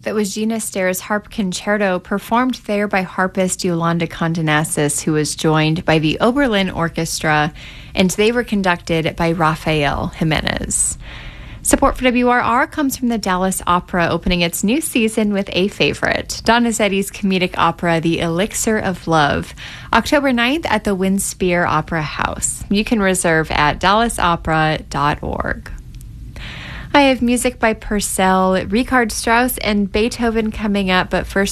That was Gina Ster's Harp Concerto, performed there by harpist Yolanda Condonasis, who was joined by the Oberlin Orchestra, and they were conducted by Rafael Jimenez. Support for WRR comes from the Dallas Opera, opening its new season with a favorite, Donizetti's comedic opera, The Elixir of Love, October 9th at the Winspear Opera House. You can reserve at dallasopera.org. I have music by Purcell, Richard Strauss, and Beethoven coming up, but first